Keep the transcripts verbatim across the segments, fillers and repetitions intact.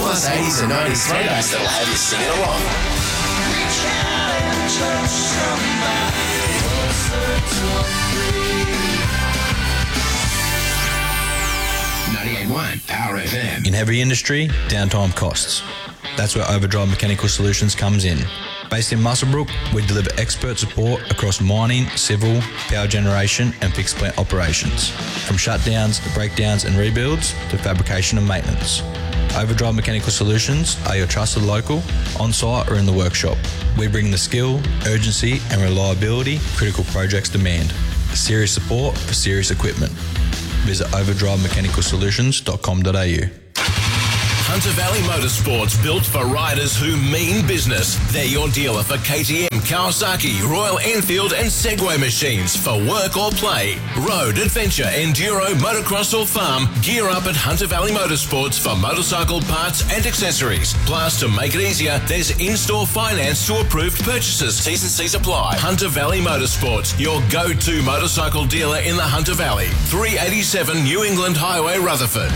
plus eighties and nineties throwbacks that'll have you singing along. ninety-eight point one Power F M. In heavy industry, downtime costs. That's where Overdrive Mechanical Solutions comes in. Based in Muswellbrook, we deliver expert support across mining, civil, power generation and fixed plant operations. From shutdowns, breakdowns and rebuilds to fabrication and maintenance. Overdrive Mechanical Solutions are your trusted local, on-site or in the workshop. We bring the skill, urgency and reliability critical projects demand. Serious support for serious equipment. Visit overdrive mechanical solutions dot com dot a u. Hunter Valley Motorsports, built for riders who mean business. They're your dealer for K T M, Kawasaki, Royal Enfield and Segway machines for work or play. Road, adventure, enduro, motocross or farm, gear up at Hunter Valley Motorsports for motorcycle parts and accessories. Plus, to make it easier, there's in-store finance to approved purchases. T's and C's apply. Hunter Valley Motorsports, your go-to motorcycle dealer in the Hunter Valley. three eighty-seven New England Highway, Rutherford.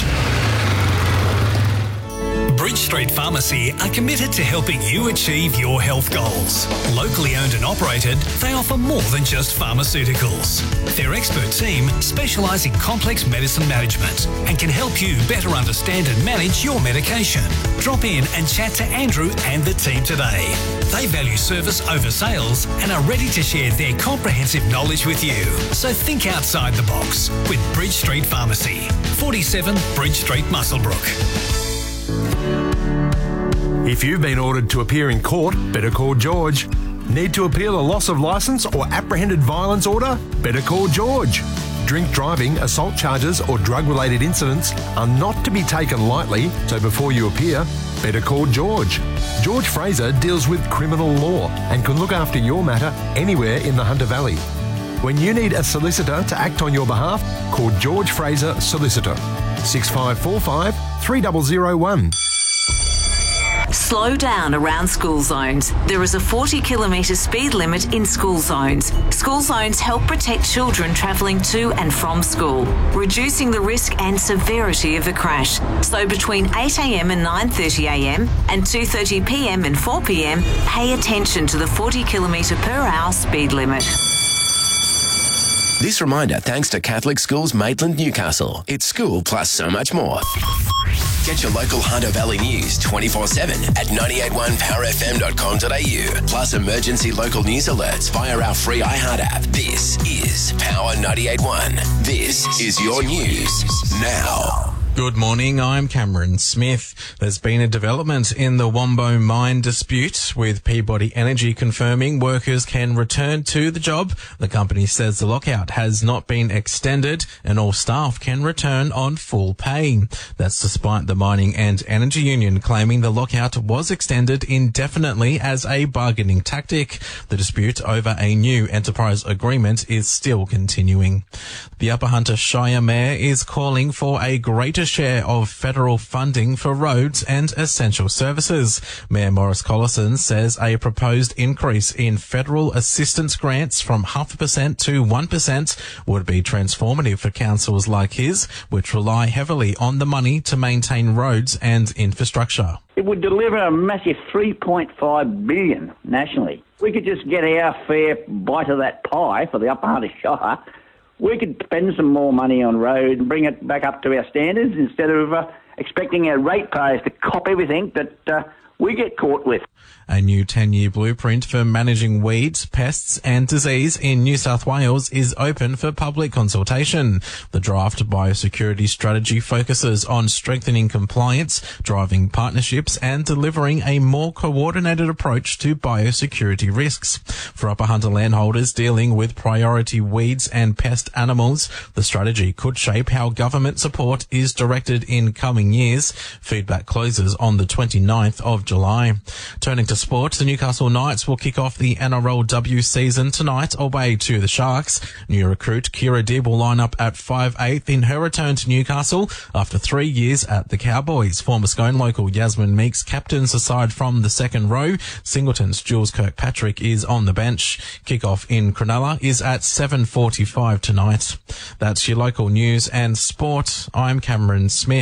Bridge Street Pharmacy are committed to helping you achieve your health goals. Locally owned and operated, they offer more than just pharmaceuticals. Their expert team specialise in complex medicine management and can help you better understand and manage your medication. Drop in and chat to Andrew and the team today. They value service over sales and are ready to share their comprehensive knowledge with you. So think outside the box with Bridge Street Pharmacy, forty-seven Bridge Street, Muswellbrook. If you've been ordered to appear in court, better call George. Need to appeal a loss of licence or apprehended violence order? Better call George. Drink driving, assault charges or drug-related incidents are not to be taken lightly, so before you appear, better call George. George Fraser deals with criminal law and can look after your matter anywhere in the Hunter Valley. When you need a solicitor to act on your behalf, call George Fraser Solicitor. six five four five, three zero zero one. Slow down around school zones. There is a forty kilometre speed limit in school zones. School zones help protect children travelling to and from school, reducing the risk and severity of a crash. So between eight a m and nine thirty a m and two thirty p m and four p m, pay attention to the forty kilometre per hour speed limit. This reminder thanks to Catholic Schools Maitland, Newcastle. It's school plus so much more. Get your local Hunter Valley news twenty-four seven at ninety-eight point one power f m dot com dot a u. Plus emergency local news alerts via our free iHeart app. This is Power ninety-eight point one. This is your news now. Good morning, I'm Cameron Smith. There's been a development in the Wombo mine dispute, with Peabody Energy confirming workers can return to the job. The company says the lockout has not been extended and all staff can return on full pay. That's despite the Mining and Energy Union claiming the lockout was extended indefinitely as a bargaining tactic. The dispute over a new enterprise agreement is still continuing. The Upper Hunter Shire Mayor is calling for a greater share of federal funding for roads and essential services. Mayor Morris Collison says a proposed increase in federal assistance grants from half a percent to one percent would be transformative for councils like his, which rely heavily on the money to maintain roads and infrastructure. It would deliver a massive three point five billion dollars nationally. We could just get our fair bite of that pie for the Upper Hunter Shire. We could spend some more money on road and bring it back up to our standards instead of uh, expecting our ratepayers to cop everything that uh, we get caught with. A new ten-year blueprint for managing weeds, pests and disease in New South Wales is open for public consultation. The draft biosecurity strategy focuses on strengthening compliance, driving partnerships and delivering a more coordinated approach to biosecurity risks. For Upper Hunter landholders dealing with priority weeds and pest animals, the strategy could shape how government support is directed in coming years. Feedback closes on the twenty-ninth of July. Turning to sport, the Newcastle Knights will kick off the N R L W season tonight away to the Sharks. New recruit Kira Dibb will line up at five eighth in her return to Newcastle after three years at the Cowboys. Former Scone local Yasmin Meeks captains aside from the second row. Singleton's Jules Kirkpatrick is on the bench. Kick-off in Cronulla is at seven forty-five tonight. That's your local news and sport. I'm Cameron Smith.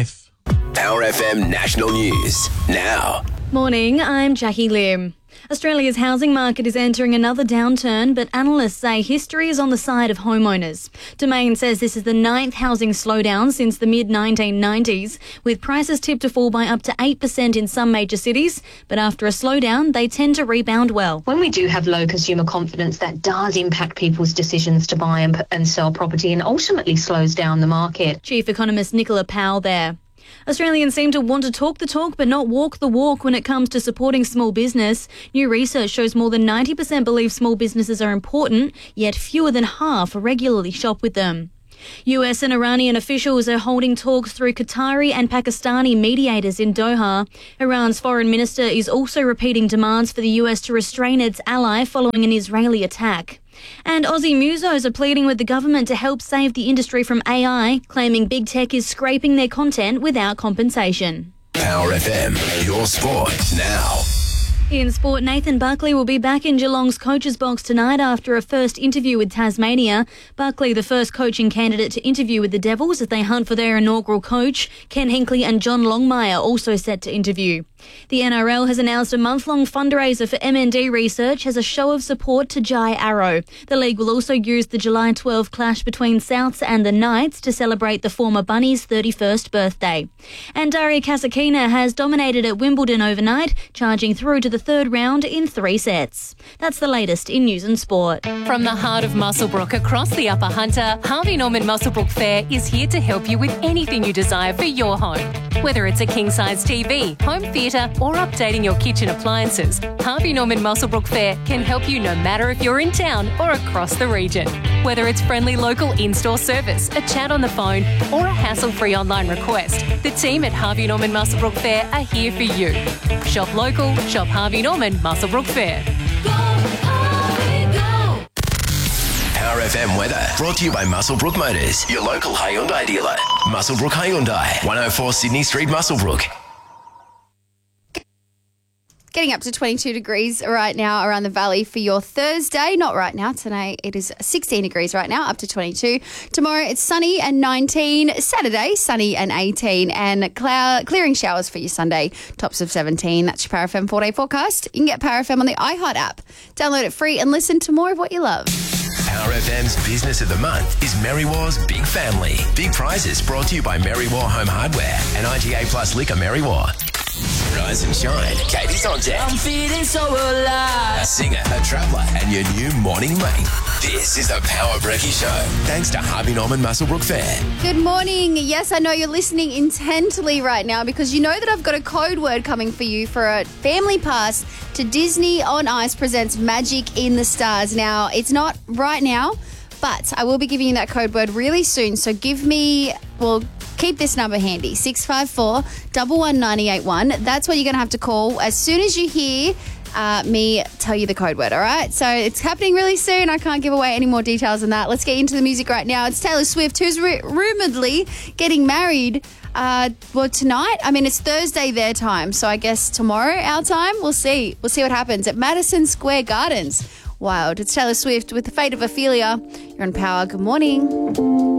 Power F M National News now. Morning, I'm Jackie Lim. Australia's housing market is entering another downturn, but analysts say history is on the side of homeowners. Domain says this is the ninth housing slowdown since the mid nineteen nineties, with prices tipped to fall by up to eight percent in some major cities, but after a slowdown, they tend to rebound well. When we do have low consumer confidence, that does impact people's decisions to buy and, and sell property and ultimately slows down the market. Chief Economist Nicola Powell there. Australians seem to want to talk the talk but not walk the walk when it comes to supporting small business. New research shows more than ninety percent believe small businesses are important, yet fewer than half regularly shop with them. U S and Iranian officials are holding talks through Qatari and Pakistani mediators in Doha. Iran's foreign minister is also repeating demands for the U S to restrain its ally following an Israeli attack. And Aussie musos are pleading with the government to help save the industry from A I, claiming big tech is scraping their content without compensation. Power F M, your sport now. In sport, Nathan Buckley will be back in Geelong's coach's box tonight after a first interview with Tasmania. Buckley, the first coaching candidate to interview with the Devils as they hunt for their inaugural coach. Ken Hinkley and John Longmire also set to interview. The N R L has announced a month-long fundraiser for M N D research as a show of support to Jai Arrow. The league will also use the July twelfth clash between Souths and the Knights to celebrate the former Bunny's thirty-first birthday. And Daria Kasatkina has dominated at Wimbledon overnight, charging through to the third round in three sets. That's the latest in news and sport. From the heart of Muswellbrook across the Upper Hunter, Harvey Norman Muswellbrook Fair is here to help you with anything you desire for your home. Whether it's a king-size T V, home theatre or updating your kitchen appliances, Harvey Norman Muswellbrook Fair can help you no matter if you're in town or across the region. Whether it's friendly local in-store service, a chat on the phone or a hassle-free online request, the team at Harvey Norman Muswellbrook Fair are here for you. Shop local, shop Harvey Norman Muswellbrook Fair. Power F M weather brought to you by Muswellbrook Motors, your local Hyundai dealer. Muswellbrook Hyundai, one oh four Sydney Street, Muswellbrook. Getting up to twenty-two degrees right now around the valley for your Thursday. Not right now. Today it is sixteen degrees right now, up to twenty-two. Tomorrow it's sunny and nineteen. Saturday, sunny and eighteen. And cloud, clearing showers for your Sunday, tops of seventeen. That's your Power F M four-day forecast. You can get Power F M on the iHeart app. Download it free and listen to more of what you love. Power F M's Business of the Month is Merriwar's Big Family. Big prizes brought to you by Merriwar Home Hardware and I G A Plus Liquor Merriwar. Rise and shine. Katie's on deck. I'm feeling so alive. A singer, a traveller, and your new morning mate. This is the Power Brekkie Show. Thanks to Harvey Norman Muswellbrook Fair. Good morning. Yes, I know you're listening intently right now because you know that I've got a code word coming for you for a family pass to Disney on Ice presents Magic in the Stars. Now, it's not right now, but I will be giving you that code word really soon. So give me, well, keep this number handy, six five four, one one nine eight one. That's what you're going to have to call as soon as you hear uh, me tell you the code word, all right? So it's happening really soon. I can't give away any more details than that. Let's get into the music right now. It's Taylor Swift, who's ru- rumouredly getting married uh, well, tonight. I mean, it's Thursday their time, so I guess tomorrow our time. We'll see. We'll see what happens at Madison Square Gardens. Wild. It's Taylor Swift with The Fate of Ophelia. You're on Power. Good morning.